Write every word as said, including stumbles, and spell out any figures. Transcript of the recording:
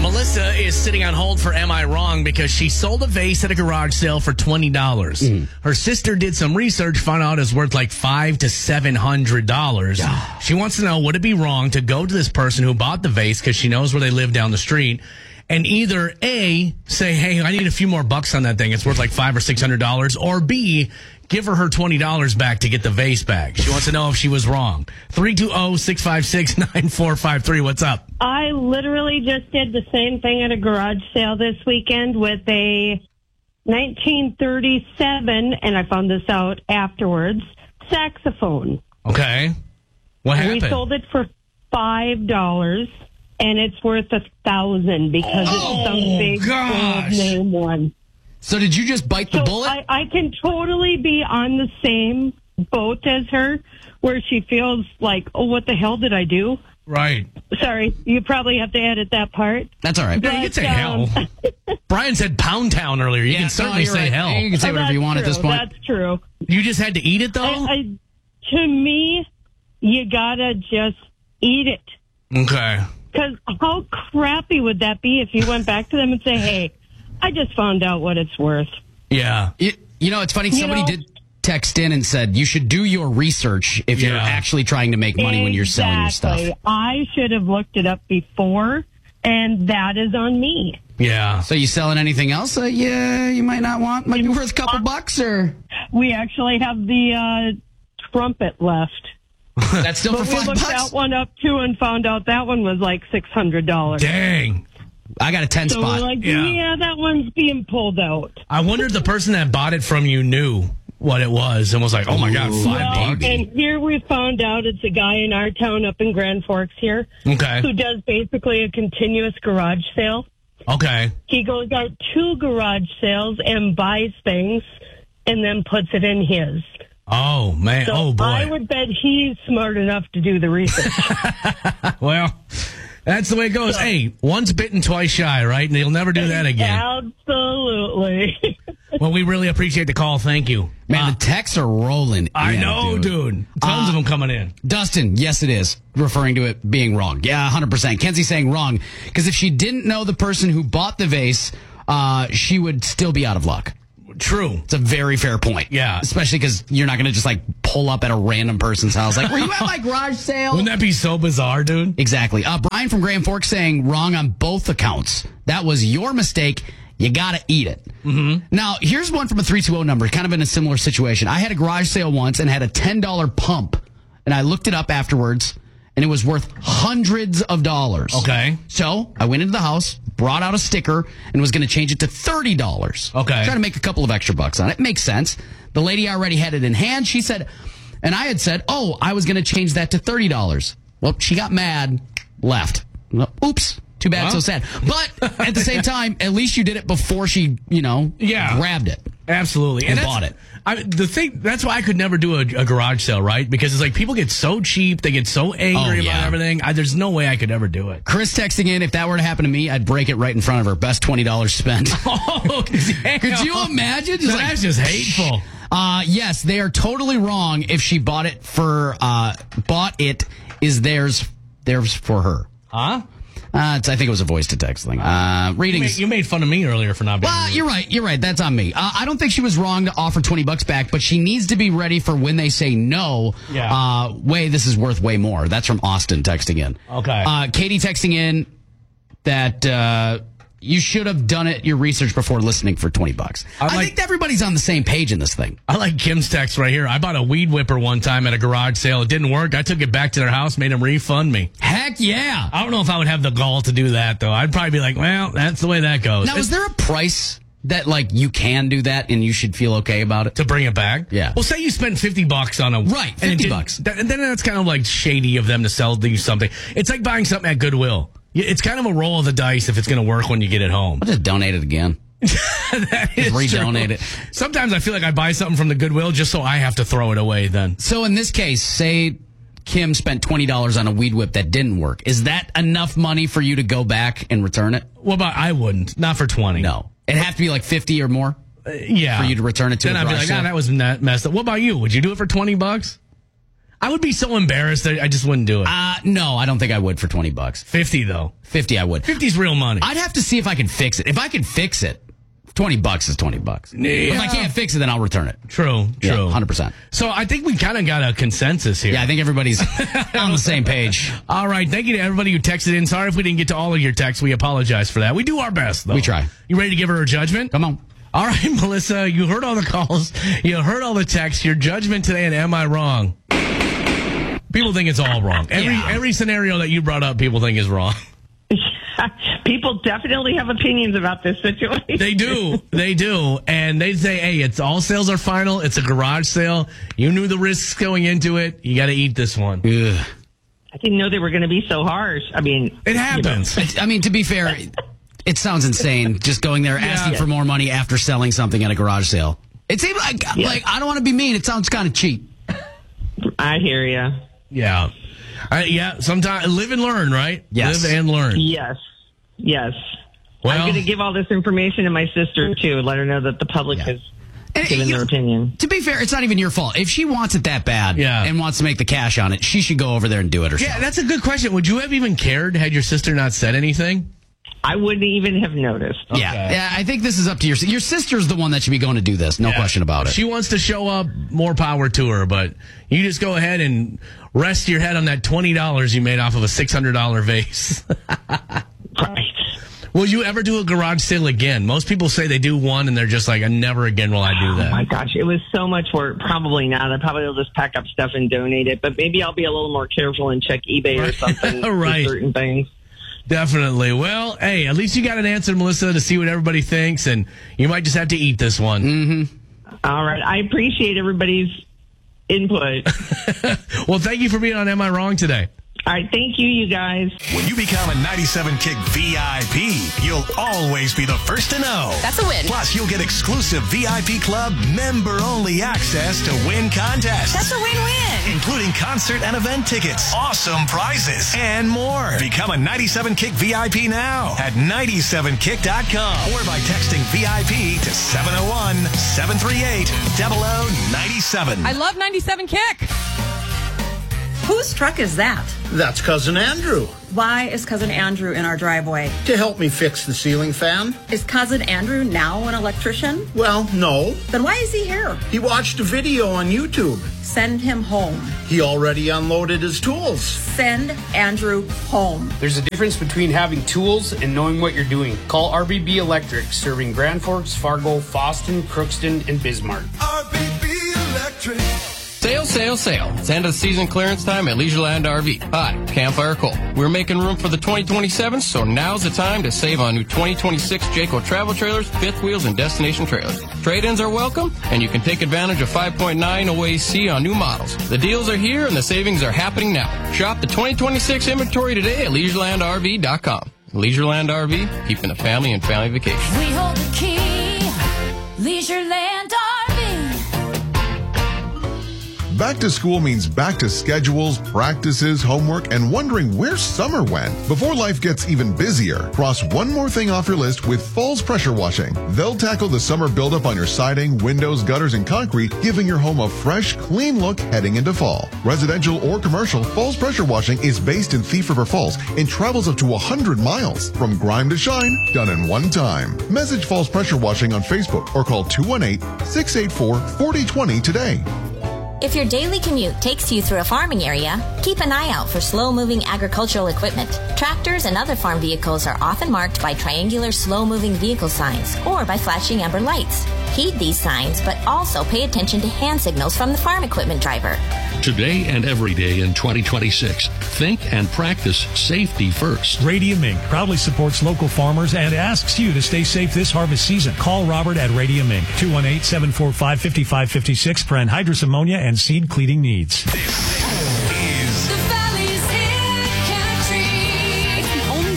Melissa is sitting on hold for Am I Wrong because she sold a vase at a garage sale for twenty dollars. Mm. Her sister did some research, found out it's worth like five to seven hundred dollars. Yeah. She wants to know, would it be wrong to go to this person who bought the vase because she knows where they live down the street and either A, say, hey, I need a few more bucks on that thing. It's worth like five or six hundred dollars, or B, give her her twenty dollars back to get the vase back. She wants to know if she was wrong. three two zero, six five six, nine four five three. What's up? I literally just did the same thing at a garage sale this weekend with a nineteen thirty-seven, and I found this out afterwards, saxophone. Okay. What happened? We sold it for five dollars, and it's worth a thousand because oh, it's some big gosh. old name one. So did you just bite the so bullet? I, I can totally be on the same boat as her, where she feels like, oh, what the hell did I do? Right. Sorry, you probably have to edit that part. That's all right. Yeah, you can say um, hell. Brian said Pound Town earlier. You Yeah, can certainly no, say right. hell. You can say Oh, whatever you want true. at this point. That's true. You just had to eat it, though? I, I, to me, you gotta just eat it. Okay. Because how crappy would that be if you went back to them and say, hey, I just found out what it's worth. Yeah. You, you know, it's funny. You Somebody know- did text in and said you should do your research if you're Yeah. actually trying to make money when you're selling your stuff. Exactly. I should have looked it up before, and that is on me. Yeah. So you selling anything else? Uh, yeah, you might not want. Might be worth a couple bucks, or We actually have the uh, trumpet left. that's still But for we five looked bucks. that one up, too, and found out that one was like six hundred dollars. Dang. I got a ten So spot. we're like, Yeah. yeah. that one's being pulled out. I wonder if the person that bought it from you knew what it was and was like, oh, my God, Ooh. five Well, bucks. and here we found out it's a guy in our town up in Grand Forks here Okay. who does basically a continuous garage sale. Okay. He goes out to garage sales and buys things and then puts it in his. Oh, man. So oh, boy. I would bet he's smart enough to do the research. Well, that's the way it goes. Hey, once bitten, twice shy, right? And he'll never do that again. Absolutely. Well, we really appreciate the call. Thank you. Man, Uh, the texts are rolling. I in, know, dude. Tons Uh, of them coming in. Dustin, yes, it is, referring to it being wrong. Yeah, one hundred percent. Kenzie's saying wrong, because if she didn't know the person who bought the vase, uh, she would still be out of luck. True. It's a very fair point. Yeah. Especially because you're not going to just, like, pull up at a random person's house. Like, were you at my garage sale? Wouldn't that be so bizarre, dude? Exactly. Uh, Brian from Grand Forks saying wrong on both accounts. That was your mistake. You got to eat it. Mm-hmm. Now, here's one from a three two zero number, kind of in a similar situation. I had a garage sale once and had a ten dollars pump, and I looked it up afterwards, and it was worth hundreds of dollars. Okay. So I went into the house, brought out a sticker, and was going to change it to thirty dollars. Okay. Trying to make a couple of extra bucks on it. Makes sense. The lady already had it in hand. She said, and I had said, oh, I was going to change that to thirty dollars. Well, she got mad, left. Oops. Too bad, Huh? so sad. But at the same time, at least you did it before she, you know, Yeah. grabbed it. Absolutely. And that's- bought it. I, the thing, that's why I could never do a, a garage sale, right? Because it's like people get so cheap, they get so angry Oh, yeah. about everything. I, there's no way I could ever do it. Chris texting in, if that were to happen to me, I'd break it right in front of her. Best twenty dollars spent. Oh, damn. Could you imagine? Just That's just hateful. Uh, yes, they are totally wrong if she bought it for, uh, bought it is theirs, theirs for her. Huh? Uh, it's, I think it was a voice to text thing. Uh, You made, readings. you made fun of me earlier for not being Well, rude. you're right. You're right. That's on me. Uh, I don't think she was wrong to offer twenty bucks back, but she needs to be ready for when they say no. Yeah. Uh, way, this is worth way more. That's from Austin texting in. Okay. Uh, Katie texting in that, uh, you should have done it, your research before listening for twenty bucks. I I, like- think everybody's on the same page in this thing. I like Kim's text right here. I bought a weed whipper one time at a garage sale. It didn't work. I took it back to their house, made them refund me. Heck yeah. I don't know if I would have the gall to do that, though. I'd probably be like, well, that's the way that goes. Now, is there a price that, like, you can do that and you should feel okay about it? To bring it back? Yeah. Well, say you spend fifty bucks on a... Right, and it fifty did- bucks. th- And then that's kind of like shady of them to sell you something. It's like buying something at Goodwill. Y- It's kind of a roll of the dice if it's going to work when you get it home. I'll just donate it again. That is redonate true. it. Sometimes I feel like I buy something from the Goodwill just so I have to throw it away then. So in this case, say Kim spent twenty dollars on a weed whip that didn't work. Is that enough money for you to go back and return it? What about I wouldn't? Not for twenty. No. It'd have to be like fifty or more Uh, yeah. for you to return it to Then a I'd be garage like, sale? nah, that was not messed up. What about you? Would you do it for twenty bucks? I would be so embarrassed that I just wouldn't do it. Uh, no, I don't think I would for twenty bucks. fifty though. fifty I would. fifty's real money. I'd have to see if I can fix it. If I can fix it, twenty bucks is twenty bucks. Yeah. If I can't fix it, then I'll return it. True, true. Yeah, one hundred percent. So I think we kind of got a consensus here. Yeah, I think everybody's on the same page. All right. Thank you to everybody who texted in. Sorry if we didn't get to all of your texts. We apologize for that. We do our best, though. We try. You ready to give her a judgment? Come on. All right, Melissa, you heard all the calls. You heard all the texts. Your judgment today, and am I wrong? People think it's all wrong. Every Yeah. every scenario that you brought up, people think is wrong. People definitely have opinions about this situation. They do. They do. And they say, hey, it's all sales are final. It's a garage sale. You knew the risks going into it. You got to eat this one. Ugh. I didn't know they were going to be so harsh. I mean, It happens. I mean, to be fair, it sounds insane just going there asking Yeah. for more money after selling something at a garage sale. It seems like, Yeah. like I don't want to be mean. It sounds kind of cheap. I hear you. Yeah. Uh, yeah. Sometimes live and learn, right? Yes. Live and learn. Yes. Yes. Well- I'm going to give all this information to my sister, too. Let her know that the public Yeah. has And, given you their know, opinion. To be fair, it's not even your fault. If she wants it that bad Yeah. and wants to make the cash on it, she should go over there and do it herself. Yeah, that's a good question. Would you have even cared had your sister not said anything? I wouldn't even have noticed. Yeah, Okay. yeah. I think this is up to your your sister's the one that should be going to do this. No Yeah. question about it. She wants to show up, more power to her, but you just go ahead and rest your head on that twenty dollars you made off of a six hundred dollars vase. Right. Will you ever do a garage sale again? Most people say they do one and they're just like, never again will I do Oh, that. my gosh. It was so much work. Probably not. I probably will just pack up stuff and donate it. But maybe I'll be a little more careful and check eBay or something Right. for certain things. Definitely. Well, hey, at least you got an answer, Melissa, to see what everybody thinks, and you might just have to eat this one. Mm-hmm. All right. I appreciate everybody's input. Well, thank you for being on Am I Wrong today. All right. Thank you, you guys. When you become a ninety-seven Kick V I P, you'll always be the first to know. That's a win. Plus, you'll get exclusive V I P Club member-only access to win contests. That's a win-win. Including concert and event tickets, awesome prizes, and more. Become a ninety-seven Kick V I P now at ninety-seven kick dot com or by texting V I P to seven oh one, seven three eight, zero zero nine seven. I love ninety-seven Kick. Whose truck is that? That's Cousin Andrew. Why is Cousin Andrew in our driveway? To help me fix the ceiling fan? Is Cousin Andrew now an electrician? Well, no. Then why is he here? He watched a video on YouTube. Send him home. He already unloaded his tools. Send Andrew home. There's a difference between having tools and knowing what you're doing. Call R B B Electric, serving Grand Forks, Fargo, Fosston, Crookston, and Bismarck. R B B Electric. Sale, sale, sale. It's end of the season clearance time at Leisureland R V. Hi, Campfire Cole. We're making room for the twenty twenty-seven, so now's the time to save on new twenty twenty-six Jayco travel trailers, fifth wheels, and destination trailers. Trade-ins are welcome, and you can take advantage of five point nine O A C on new models. The deals are here, and the savings are happening now. Shop the twenty twenty-six inventory today at leisureland R V dot com. Leisureland R V, keeping the family and family vacation. We hold the key, Leisureland R V. Back to school means back to schedules, practices, homework, and wondering where summer went. Before life gets even busier, cross one more thing off your list with Falls Pressure Washing. They'll tackle the summer buildup on your siding, windows, gutters, and concrete, giving your home a fresh, clean look heading into fall. Residential or commercial, Falls Pressure Washing is based in Thief River Falls and travels up to one hundred miles. From grime to shine, done in one time. Message Falls Pressure Washing on Facebook or call two one eight, six eight four, four zero two zero today. If your daily commute takes you through a farming area, keep an eye out for slow-moving agricultural equipment. Tractors and other farm vehicles are often marked by triangular slow-moving vehicle signs or by flashing amber lights. Heed these signs, but also pay attention to hand signals from the farm equipment driver. Today and every day in twenty twenty-six, think and practice safety first. Radium Incorporated proudly supports local farmers and asks you to stay safe this harvest season. Call Robert at Radium Incorporated, two one eight, seven four five, five five five six for anhydrous ammonia and seed cleaning needs.